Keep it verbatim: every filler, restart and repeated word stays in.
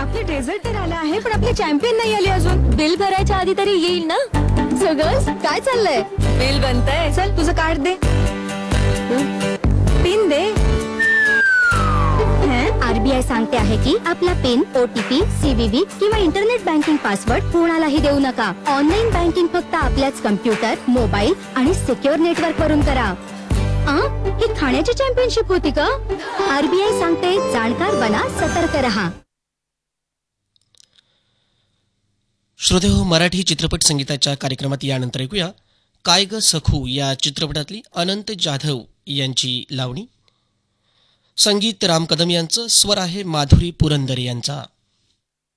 आपले डेझर्ट तर आला आहे पण आपले चॅम्पियन नाही आले अजून. बिल भरायच्या आधी तरी येईल ना. सगळं काय चाललंय? बिल बनतंय. चल तुझं कार्ड दे, पिन दे. आरबीआय सांगते आहे की आपला पिन, ओटीपी, सीव्हीव्ही किंवा इंटरनेट बँकिंग पासवर्ड कोणालाही देऊ नका. ऑनलाईन बँकिंग फक्त आपल्याच कम्प्युटर, मोबाईल आणि सिक्युअर नेटवर्क वरून करा. ही खाण्याची चॅम्पियनशिप होती का? आरबीआय सांगते जाणकार बना, सतर्क रहा. श्रोतेहो, मराठी चित्रपट संगीताच्या कार्यक्रमात यानंतर ऐकूया काय ग सखू या चित्रपटातली अनंत जाधव यांची लावणी. संगीत राम कदम यांचं, स्वर आहे माधुरी पुरंदरे यांचा.